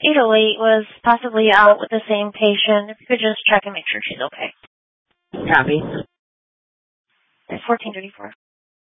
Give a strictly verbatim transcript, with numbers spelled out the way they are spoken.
eight oh eight was possibly out with the same patient. If you could just check and make sure she's okay. Copy. fourteen thirty-four.